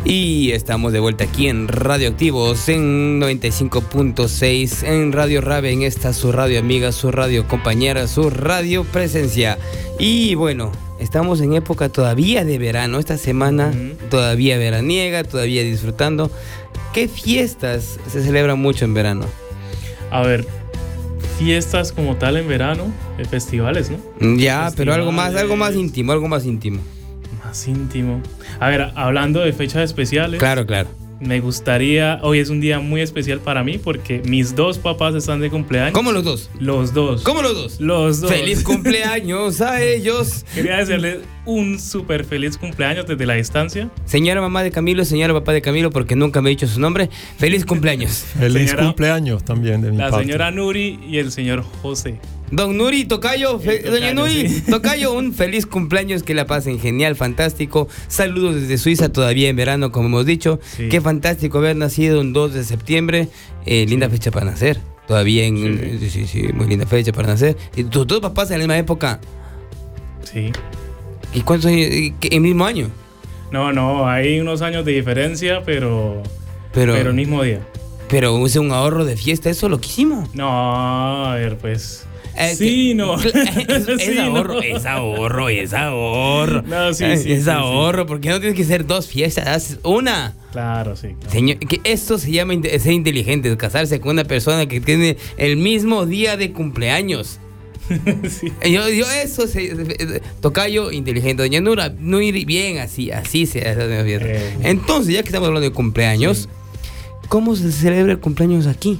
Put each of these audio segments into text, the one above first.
Y estamos de vuelta aquí en Radioactivos en 95.6 en Radio Rave, en esta su radio amiga, su radio compañera, su radio presencia. Y bueno, estamos en época todavía de verano, esta semana todavía veraniega, todavía disfrutando. ¿Qué fiestas se celebran mucho en verano? A ver, fiestas como tal en verano, festivales, ¿no? Ya, festivales. Pero algo más íntimo. Más íntimo. A ver, hablando de fechas especiales. Claro. Me gustaría, hoy es un día muy especial para mí porque mis dos papás están de cumpleaños. ¿Cómo los dos? Los dos. ¿Cómo los dos? Los dos. ¡Feliz cumpleaños a ellos! Quería desearles un súper feliz cumpleaños desde la distancia. Señora mamá de Camilo, señora papá de Camilo, porque nunca me he dicho su nombre. ¡Feliz cumpleaños! Feliz cumpleaños también de mi parte. La señora Nuri y el señor José. Don Nuri, tocayo, doña Nuri, sí. Tocayo, un feliz cumpleaños, que la pasen genial, fantástico. Saludos desde Suiza, todavía en verano, como hemos dicho. Sí. Qué fantástico haber nacido un 2 de septiembre. Linda fecha para nacer. Todavía sí, muy linda fecha para nacer. ¿Y tus dos papás en la misma época? Sí. ¿Y cuántos años? ¿En mismo año? No, hay unos años de diferencia, pero el mismo día. Pero es un ahorro de fiesta, eso lo quisimos. No, a ver, pues. Sí, no. Es ahorro. No, sí. Es ahorro, porque no tienes que hacer dos fiestas, haces una. Claro, sí. Señor, que esto se llama ser inteligente, casarse con una persona que tiene el mismo día de cumpleaños. Sí. Yo eso tocayo inteligente, doña Nura, no ir bien así se hace. Entonces, ya que estamos hablando de cumpleaños, ¿cómo se celebra el cumpleaños aquí?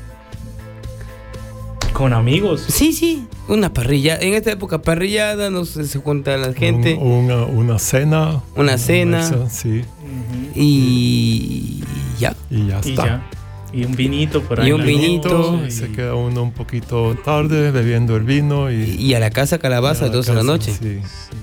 ¿Con amigos? Sí, una parrilla. En esta época parrillada, se junta la gente. Una cena. Una cena. Sí. Y ya. Y ya está. Y un vinito por ahí. Y un vinito. Se queda uno un poquito tarde bebiendo el vino. Y a la casa Calabaza a 12 de la noche. Sí.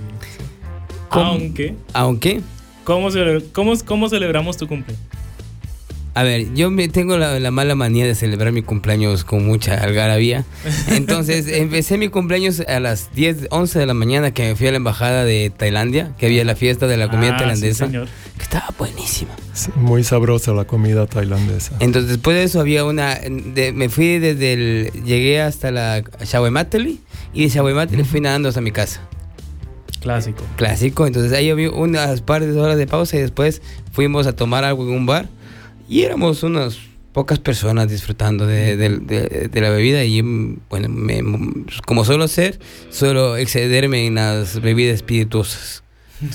Aunque. ¿Cómo celebramos tu cumpleaños? A ver, yo tengo la mala manía de celebrar mi cumpleaños con mucha algarabía. Entonces, empecé mi cumpleaños a las 11 de la mañana, que me fui a la embajada de Tailandia, que había la fiesta de la comida tailandesa, sí, que estaba buenísima. Sí, muy sabrosa la comida tailandesa. Entonces, después de eso había me fui llegué hasta la Shawemateli, y de Shawemateli fui nadando hasta mi casa. Clásico. Entonces, ahí había unas par de horas de pausa y después fuimos a tomar algo en un bar. Y éramos unas pocas personas disfrutando de la bebida. Y bueno, como suelo excederme en las bebidas espirituosas.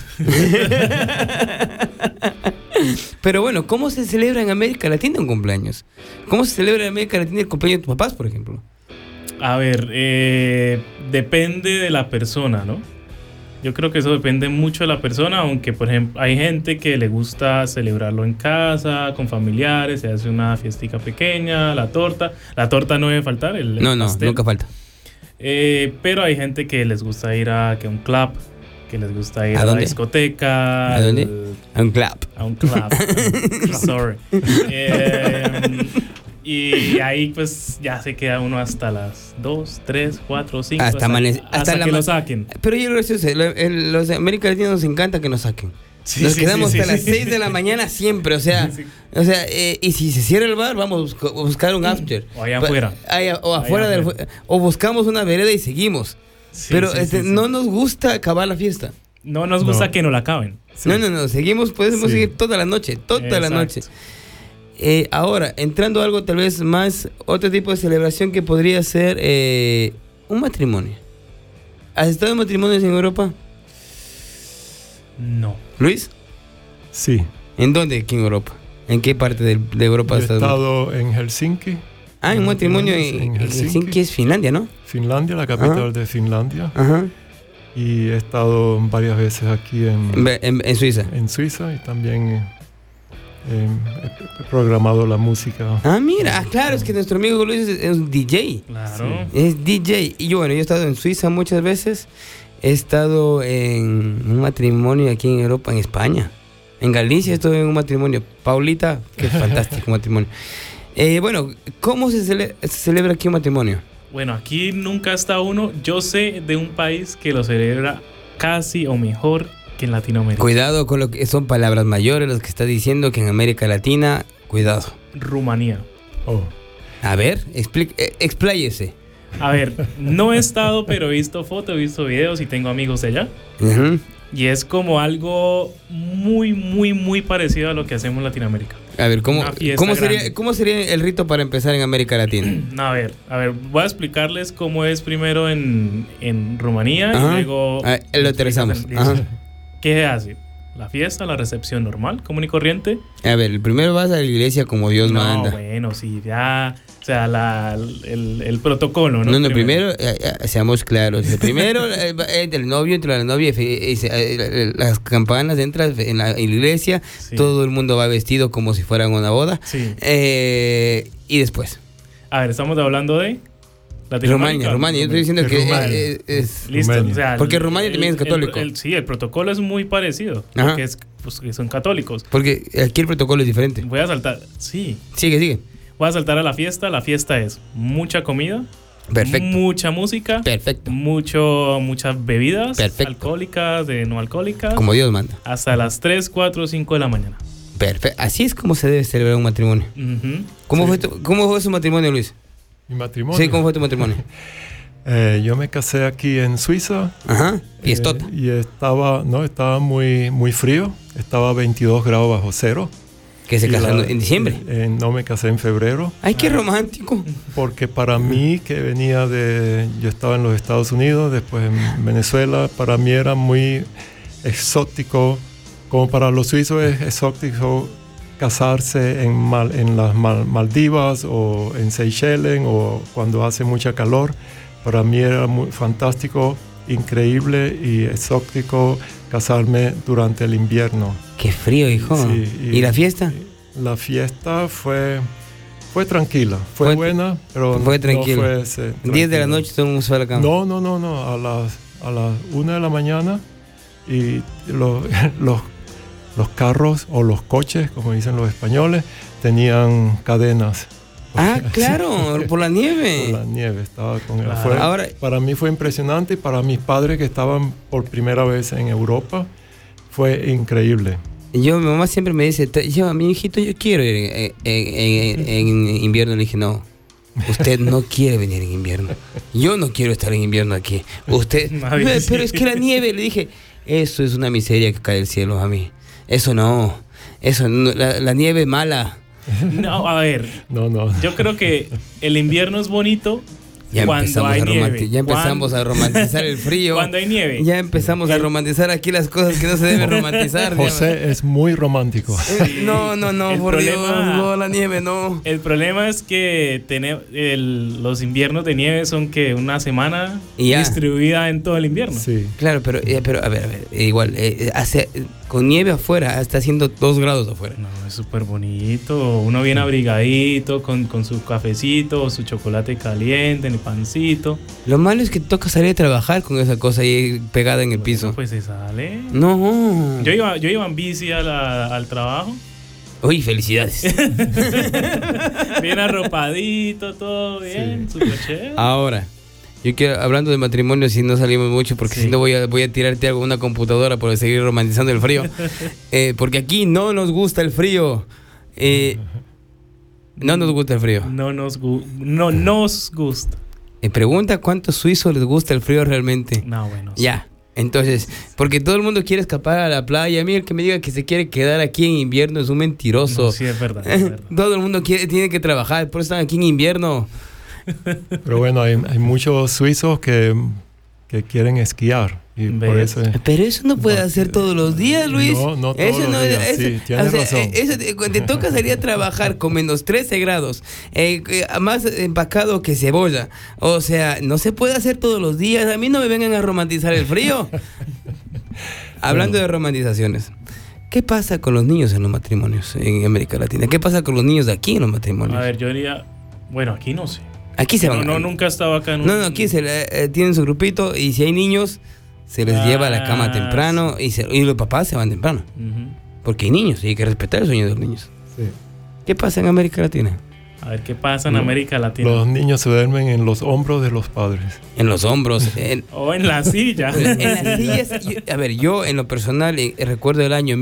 Pero bueno, ¿cómo se celebra en América Latina un cumpleaños? ¿Cómo se celebra en América Latina el cumpleaños de tus papás, por ejemplo? A ver, depende de la persona, ¿no? Yo creo que eso depende mucho de la persona, aunque por ejemplo hay gente que le gusta celebrarlo en casa, con familiares, se hace una fiestica pequeña, la torta no debe faltar, el pastel. Nunca falta. Pero hay gente que les gusta ir a un club, que les gusta ir a la discoteca. ¿A dónde? A un club. A un club. Sorry. Y ahí pues ya se queda uno hasta las 2, 3, 4, 5 hasta que lo saquen. Pero yo creo que los americanos latinos nos encanta que nos saquen. Nos quedamos hasta las 6 de la mañana siempre, o sea, y si se cierra el bar, vamos a buscar un after. O allá afuera. O buscamos una vereda y seguimos. Pero no nos gusta acabar la fiesta. No nos gusta que no la acaben. Sí. No, seguimos, podemos seguir toda la noche, la noche. Ahora, entrando a algo tal vez más, otro tipo de celebración que podría ser un matrimonio. ¿Has estado en matrimonios en Europa? No. ¿Luis? Sí. ¿En dónde aquí en Europa? ¿En qué parte de Europa has estado? He estado en Helsinki. En un matrimonio en Helsinki es Finlandia, ¿no? Finlandia, la capital de Finlandia. Ajá. Y he estado varias veces aquí en Suiza. En Suiza y también he programado la música. Mira, claro, es que nuestro amigo Luis es un DJ. Claro. Sí. Es DJ. Y yo he estado en Suiza muchas veces. He estado en un matrimonio aquí en Europa, en España. En Galicia estuve en un matrimonio. Paulita, qué fantástico matrimonio. Bueno, ¿cómo se celebra aquí un matrimonio? Bueno, aquí nunca está uno. Yo sé de un país que lo celebra casi o mejor que en Latinoamérica. Cuidado con lo que son palabras mayores, los que está diciendo que en América Latina, cuidado. Rumanía. Oh, A ver, expláyese. A ver, no he estado, pero he visto fotos, he visto videos y tengo amigos de allá. Ujú. Y es como algo muy, muy, muy parecido a lo que hacemos en Latinoamérica. A ver, Una fiesta grande. ¿cómo sería el rito para empezar en América Latina? A ver, voy a explicarles cómo es primero en Rumanía Ajá. y luego... Lo aterrizamos. Listo. Ajá. ¿Qué se hace? La fiesta, la recepción normal, común y corriente. A ver, primero vas a la iglesia como Dios manda. Bueno, sí, ya... O sea, el protocolo, ¿no? No, primero, seamos claros. Primero, entre el novio, entre la novia, las campanas, entras en la iglesia, Sí. todo el mundo va vestido como si fuera una boda. Sí. Y después. A ver, estamos hablando de... Rumania. Yo estoy diciendo Es que Rumania. es... Listo, Rumania. o sea, Porque Rumania también es católico. Sí, el protocolo es muy parecido, Ajá. porque pues, que son católicos. Porque aquí el protocolo es diferente. Voy a saltar, sí, Sigue. voy a saltar a la fiesta. La fiesta es mucha comida, Perfecto. mucha música, Perfecto. muchas bebidas Perfecto. alcohólicas, de no alcohólicas, Como Dios manda. hasta las 3, 4, 5 de la mañana. Perfecto. Así es como se debe celebrar un matrimonio. Ujú. ¿Cómo Sí. fue su matrimonio, Luis? mi matrimonio. Sí, ¿cómo fue tu matrimonio? Yo me casé aquí en Suiza. Ajá. Fiestota. Y estaba muy, muy frío. Estaba a 22 grados bajo cero. Que se Y casaron en diciembre. No me casé en febrero. Ay, qué romántico. Porque para mí, que venía yo estaba en los Estados Unidos, después en Venezuela, para mí era muy exótico, como para los suizos es exótico casarse en las Maldivas o en Seychelles o cuando hace mucha calor. Para mí era muy fantástico, increíble y exótico casarme durante el invierno. Qué frío, hijo. Sí, ¿Y la fiesta? La fiesta fue tranquila, fue Fue- buena, pero fue tranquila. no fue 10 de la tranquila. noche todo el mundo se fue a la cama. No, a las 1 de la mañana y los carros o los coches, como dicen los españoles, tenían cadenas. Ah, claro, por la nieve. Por la nieve, estaba con Claro. Ahora, para mí fue impresionante y para mis padres que estaban por primera vez en Europa fue increíble. mi mamá siempre me dice, mi hijito, yo quiero ir en invierno. Le dije, no, usted no quiere venir en invierno. Yo no quiero estar en invierno aquí. Usted, Nadie pero sí. es que la nieve, le dije, eso es una miseria que cae del cielo a mí. Eso no, la nieve es mala. No, a ver, No. yo creo que el invierno es bonito Ya cuando empezamos, hay nieve. ya empezamos a romantizar el frío. Cuando hay nieve. Ya empezamos a romantizar aquí las cosas que no se deben romantizar. José es muy romántico. No, El por Dios, problema- no, la nieve, no. El problema es que los inviernos de nieve son que una semana Y ya. distribuida en todo el invierno. Sí. Claro, pero a ver, igual, con nieve afuera, está haciendo 2 grados afuera. No, es súper bonito. Uno bien abrigadito, con su cafecito, su chocolate caliente, el pancito. Lo malo es que toca salir a trabajar con esa cosa ahí pegada en el piso. Pues se sale. No. Yo iba en bici al trabajo. Uy, felicidades. Bien arropadito, todo bien, súper chévere. Ahora, yo quiero, hablando de matrimonio, si no salimos mucho, porque Sí. si no voy a tirarte algo una computadora por seguir romantizando el frío. Porque aquí no nos gusta el frío. No nos gusta el frío. No nos gusta. Pregunta cuántos suizos les gusta el frío realmente. No, bueno. sí. Ya. Entonces, porque todo el mundo quiere escapar a la playa. A mí el que me diga que se quiere quedar aquí en invierno es un mentiroso. No, sí, es verdad. Es verdad. Todo el mundo tiene que trabajar, por eso están aquí en invierno. Pero bueno, hay muchos suizos que quieren esquiar. Y por ¿Ves? eso Pero eso no puede hacer todos los días, Luis. No todos Eso los días, sí, tienes razón. Cuando te toca salir a trabajar con menos 13 grados, más empacado que cebolla. O sea, no se puede hacer todos los días. A mí no me vengan a romantizar el frío. Hablando de romantizaciones, ¿qué pasa con los niños en los matrimonios en América Latina? ¿Qué pasa con los niños de aquí en los matrimonios? A ver, yo diría. Bueno, aquí no sé. Aquí se van. No, nunca he estado acá en un. No, aquí tienen su grupito y si hay niños, se les lleva a la cama temprano y los papás se van temprano. Ujú. Porque hay niños y hay que respetar el sueño de los niños. sí. ¿Qué pasa en América Latina? A ver qué pasa en América Latina. Los niños se duermen en los hombros de los padres. En los hombros. O en la silla. En las sillas. Yo en lo personal recuerdo el año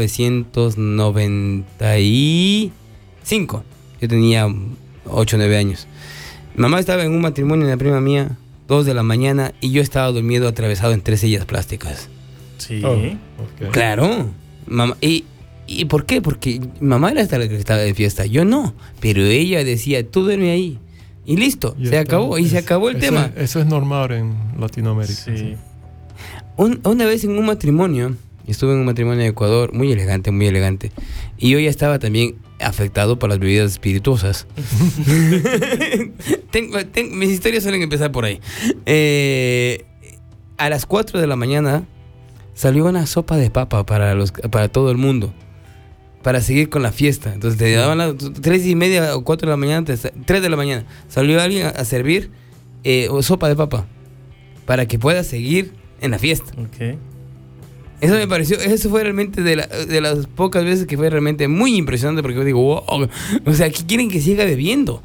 1995. Yo tenía 8 o 9 años. Mamá estaba en un matrimonio de la prima mía, 2 de la mañana, y yo estaba durmiendo atravesado en 3 sillas plásticas. Sí. Oh, okay. Claro. Mamá, ¿y por qué? Porque mamá era hasta la que estaba de fiesta, yo no. Pero ella decía, tú duerme ahí. Y listo, se acabó. Y se acabó el tema. Eso es normal en Latinoamérica. Sí. Sí. Una vez en un matrimonio, estuve en un matrimonio en Ecuador, muy elegante, muy elegante. Y yo ya estaba también afectado por las bebidas espirituosas. Mis historias suelen empezar por ahí. A las 4 de la mañana salió una sopa de papa para todo el mundo, para seguir con la fiesta. Entonces te daban las 3:30 o 4 de la mañana, 3 de la mañana, salió alguien a servir sopa de papa para que pueda seguir en la fiesta. Ok. Eso me pareció, eso fue realmente de las pocas veces que fue realmente muy impresionante, porque yo digo, wow, o sea, ¿qué quieren que siga bebiendo?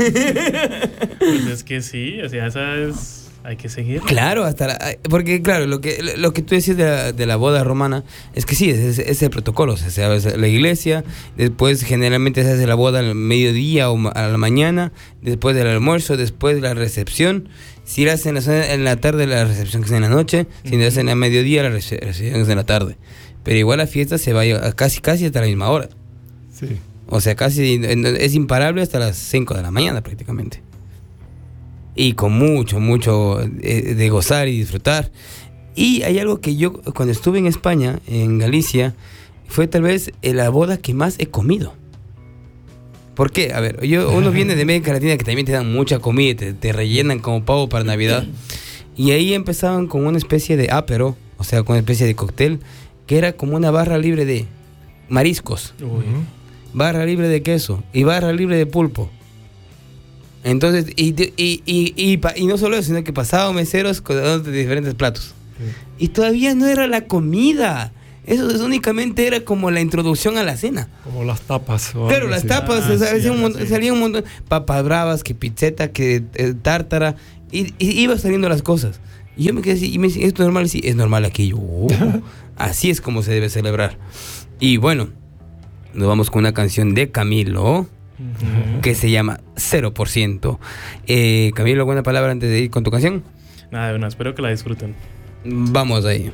Pues es que sí, o sea, hay que seguir. Claro, porque claro, lo que tú decías de la boda romana es que sí, es el protocolo, o sea, se hace la iglesia, después generalmente se hace la boda al mediodía o a la mañana, después del almuerzo, después de la recepción. Si la hacen en la tarde, la recepción que es en la noche. Si la hacen a mediodía, la recepción es en la tarde. Pero igual la fiesta se va casi hasta la misma hora. Sí. O sea, casi es imparable hasta las 5 de la mañana prácticamente. Y con mucho de gozar y disfrutar. Y hay algo que yo, cuando estuve en España, en Galicia, fue tal vez la boda que más he comido. ¿Por qué? A ver, uno viene de América Latina, que también te dan mucha comida, te rellenan como pavo para Navidad. Y ahí empezaban con una especie de ápero, o sea, con una especie de cóctel, que era como una barra libre de mariscos, barra libre de queso y barra libre de pulpo. Entonces, y no solo eso, sino que pasaban meseros con diferentes platos. Sí. Y todavía no era la comida. Eso únicamente era como la introducción a la cena. Como las tapas. Claro, las tapas, salían un montón. Papas bravas, que pizzeta, que tártara. Y iba saliendo las cosas. Y yo me quedé así, y me dicen, ¿esto es normal? Sí, es normal aquí. Yo, así es como se debe celebrar. Y bueno, nos vamos con una canción de Camilo, que se llama 0%. Camilo, ¿alguna palabra antes de ir con tu canción? Nada, de una, espero que la disfruten. Vamos ahí.